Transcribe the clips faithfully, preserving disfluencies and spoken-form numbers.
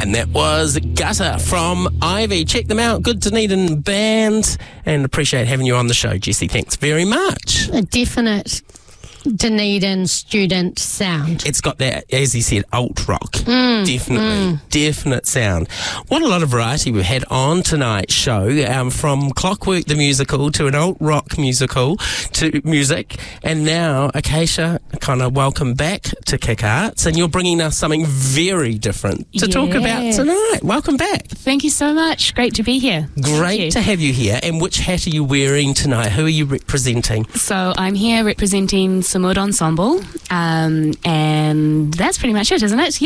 And that was Gutter from Ivy. Check them out. Good Dunedin band. And appreciate having you on the show, Jessie. Thanks very much. A definite Dunedin student sound. It's got that, as he said, alt rock. Mm, Definitely, mm. definite sound. What a lot of variety we've had on tonight's show, um, from Clockwork the musical to an alt rock musical to music, and now Acacia, kind of welcome back to Kick Arts, and you're bringing us something very different to talk about Yes. tonight. Welcome back. Thank you so much. Great to be here. Great Thank to you. have you here. And which hat are you wearing tonight? Who are you representing? So I'm here representing Samud Ensemble, um, and that's pretty much it, isn't it?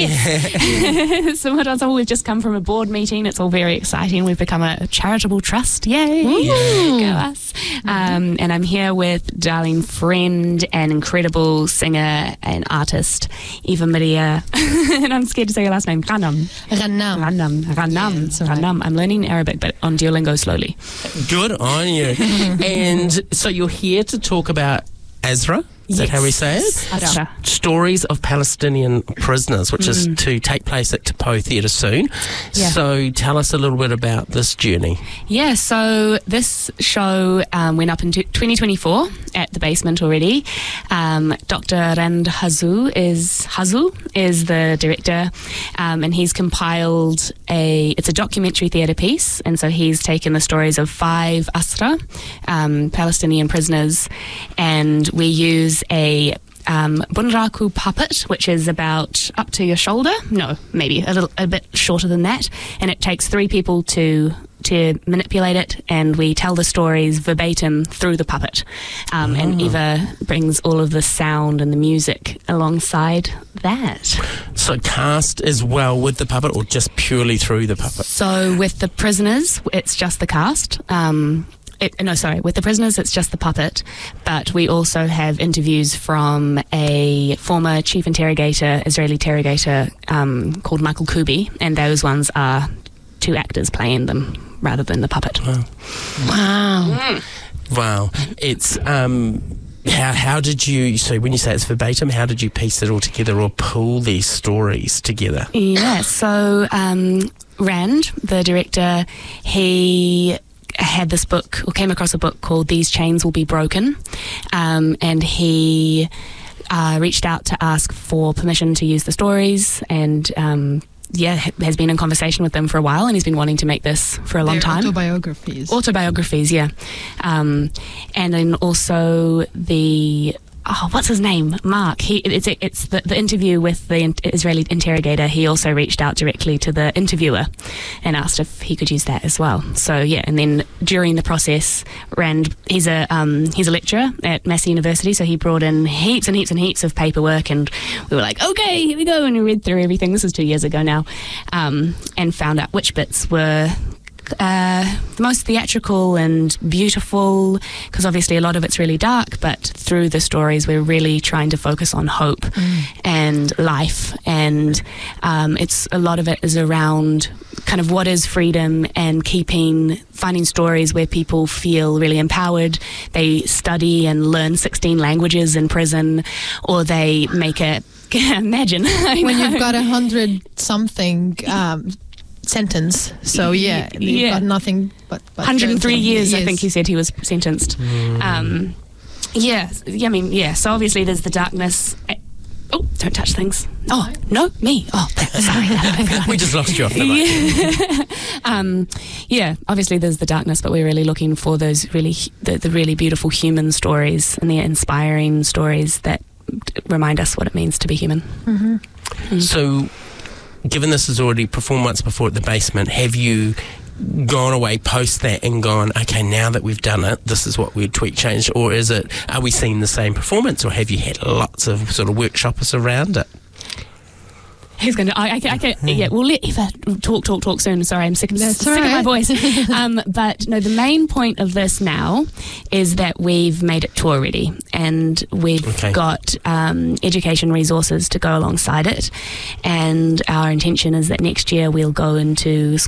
Yes. Samud Ensemble, we've just come from a board meeting. It's all very exciting. We've become a charitable trust. Yay! Ooh. Go us. Um, and I'm here with darling friend and incredible singer and artist, Eva Maria, and I'm scared to say her last name, Ghanam. Ghanam. Ghanam. Ghanam. that's all right. Ghanam. I'm learning Arabic, but on Duolingo slowly. Good on you. And so you're here to talk about Azra? Is that how we say it? Azra. Stories of Palestinian Prisoners, which is to take place at Tapo Theatre soon. Yeah. So tell us a little bit about this journey. Yeah, so this show um, went up in t- twenty twenty-four at the Basement already. Um, Doctor Rand Hazu is Hazu is the director, um, and he's compiled a. It's a documentary theatre piece, and so he's taken the stories of five Asra, um, Palestinian prisoners, and we use a um, bunraku puppet, which is about up to your shoulder. No, maybe a little, a bit shorter than that, and it takes three people to to manipulate it, and we tell the stories verbatim through the puppet. Um, Oh. And Eva brings all of the sound and the music alongside that. So cast as well with the puppet, or just purely through the puppet? So with the prisoners, it's just the cast. Um, It, no, sorry, with the prisoners, it's just the puppet, but we also have interviews from a former chief interrogator, Israeli interrogator, um, called Michael Kubi, and those ones are two actors playing them rather than the puppet. Wow. Wow. Wow. It's... Um, How, how did you, so when you say it's verbatim, how did you piece it all together or pull these stories together? Yeah, so um, Rand, the director, he had this book, or came across a book called These Chains Will Be Broken, um, and he uh, reached out to ask for permission to use the stories, and um, yeah, ha- has been in conversation with them for a while, and he's been wanting to make this for a long Their time. autobiographies. Autobiographies, yeah. Um, and then also the, oh, what's his name? Mark. He, it's it's the, the interview with the in- Israeli interrogator. He also reached out directly to the interviewer and asked if he could use that as well. So, yeah, and then during the process, Rand, he's a, um, he's a lecturer at Massey University, so he brought in heaps and heaps and heaps of paperwork, and we were like, okay, here we go, and we read through everything. This is two years ago now, um, and found out which bits were Uh, the most theatrical and beautiful, because obviously a lot of it's really dark, but through the stories we're really trying to focus on hope and life, and um, it's a lot of it is around kind of what is freedom and keeping finding stories where people feel really empowered. They study and learn sixteen languages in prison, or they make a imagine I When know. you've got a hundred something um, sentence, so yeah, you've Yeah. got nothing but, but one hundred three years, I yes. think he said he was sentenced. Um, yeah, yeah, I mean, yeah. So obviously there's the darkness. Eh, Oh, don't touch things. Oh, no, me. Oh, sorry. We just lost you off the mic. Yeah. um, yeah, obviously there's the darkness, but we're really looking for those really, the, the really beautiful human stories and the inspiring stories that remind us what it means to be human. Mm-hmm. So, given this has already performed once before at the Basement, have you gone away post that and gone, okay, now that we've done it, this is what we'd tweak, change, or is it, are we seeing the same performance, or have you had lots of sort of workshoppers around it? Who's going to? I, I, can- I can. Yeah, we'll let Eva talk, talk, talk soon. Sorry, I'm sick, of, That's sick all of my right. voice. um, but no, the main point of this now is that we've made it tour ready, and we've Okay. got um, education resources to go alongside it. And our intention is that next year we'll go into